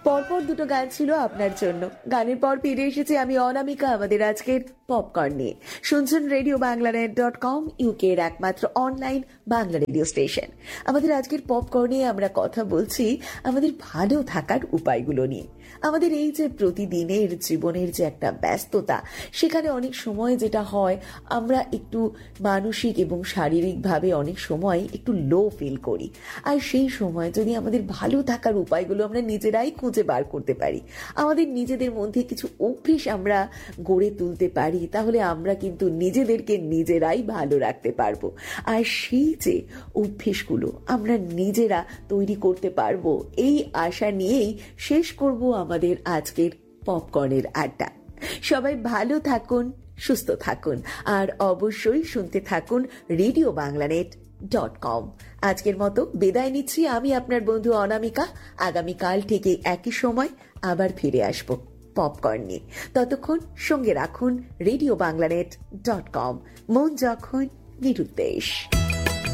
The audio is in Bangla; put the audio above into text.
পরপর দুটো গান ছিল আপনার জন্য। গানের পর ফিরে এসেছি আমি অনামিকা আমাদের আজকের পপকর্ন নিয়ে। শুনছেন RadioBanglaNet.com, ইউকের একমাত্র অনলাইন বাংলা রেডিও স্টেশন। আমাদের আজকের পপকর্নে আমরা কথা বলছি আমাদের ভালো থাকার উপায়গুলো নিয়ে। আমাদের এই যে প্রতিদিনের জীবনের যে একটা ব্যস্ততা, সেখানে অনেক সময় যেটা হয়, আমরা একটু মানসিক এবং শারীরিকভাবে অনেক সময় একটু লো ফিল করি। আর সেই সময় যদি আমাদের ভালো থাকার উপায়গুলো আমরা নিজেরাই খুঁজে বার করতে পারি, আমাদের নিজেদের মধ্যে কিছু অভ্যেস আমরা গড়ে তুলতে পারি, তাহলে আমরা কিন্তু নিজেদেরকে নিজেরাই ভালো রাখতে পারবো। আর সেই যে অভ্যেসগুলো আমরা নিজেরা তৈরি করতে পারবো, এই আশা নিয়েই শেষ করব আমাদের আজকের পপকর্নের আড্ডা। সবাই ভালো থাকুন, সুস্থ থাকুন, আর অবশ্যই শুনতে থাকুন RadioBanglaNet.com। আজকের মতো বিদায় নিচ্ছি আমি আপনার বন্ধু অনামিকা। আগামীকাল থেকে একই সময় আবার ফিরে আসব পপকর্ন নিয়ে। ততক্ষণ সঙ্গে রাখুন RadioBanglaNet.com। মন যখন নিরুদ্দেশ।